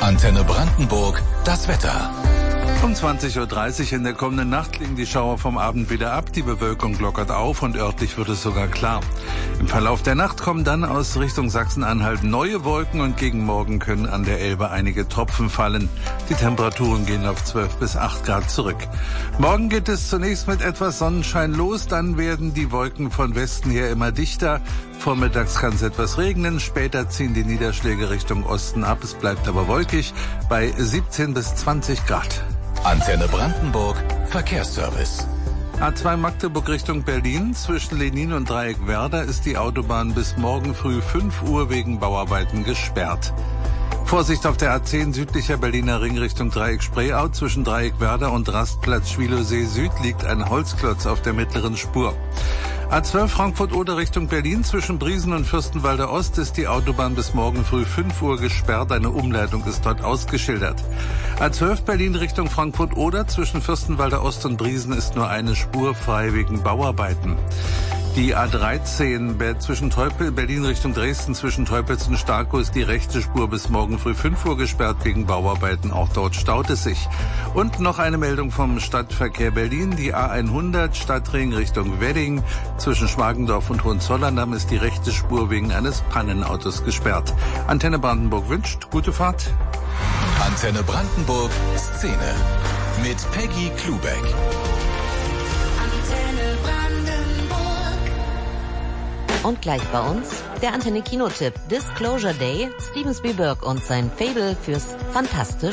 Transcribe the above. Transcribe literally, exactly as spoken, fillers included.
Antenne Brandenburg, das Wetter. Um zwanzig Uhr dreißig in der kommenden Nacht klingen die Schauer vom Abend wieder ab, die Bewölkung lockert auf und örtlich wird es sogar klar. Im Verlauf der Nacht kommen dann aus Richtung Sachsen-Anhalt neue Wolken und gegen Morgen können an der Elbe einige Tropfen fallen. Die Temperaturen gehen auf zwölf bis acht Grad zurück. Morgen geht es zunächst mit etwas Sonnenschein los, dann werden die Wolken von Westen her immer dichter. Vormittags kann es etwas regnen, später ziehen die Niederschläge Richtung Osten ab, es bleibt aber wolkig bei siebzehn bis zwanzig Grad. Antenne Brandenburg, Verkehrsservice. A zwei Magdeburg Richtung Berlin. Zwischen Lenin und Dreieckwerder ist die Autobahn bis morgen früh fünf Uhr wegen Bauarbeiten gesperrt. Vorsicht auf der A zehn südlicher Berliner Ring Richtung Dreieck Spreeau. Zwischen Dreieckwerder und Rastplatz Schwielowsee Süd liegt ein Holzklotz auf der mittleren Spur. A zwölf Frankfurt-Oder Richtung Berlin. Zwischen Briesen und Fürstenwalder Ost ist die Autobahn bis morgen früh fünf Uhr gesperrt. Eine Umleitung ist dort ausgeschildert. A zwölf Berlin Richtung Frankfurt-Oder. Zwischen Fürstenwalder Ost und Briesen ist nur eine Spur frei wegen Bauarbeiten. Die A dreizehn zwischen Teupel, Berlin Richtung Dresden, zwischen Teupels und Starkow ist die rechte Spur bis morgen früh fünf Uhr gesperrt wegen Bauarbeiten. Auch dort staut es sich. Und noch eine Meldung vom Stadtverkehr Berlin. Die A hundert Stadtring Richtung Wedding. Zwischen Schmargendorf und Hohenzollern ist die rechte Spur wegen eines Pannenautos gesperrt. Antenne Brandenburg wünscht gute Fahrt. Antenne Brandenburg Szene mit Peggy Klubeck. Und gleich bei uns der Antenne Kinotipp Disclosure Day, Steven Spielberg und sein Faible fürs fantastisch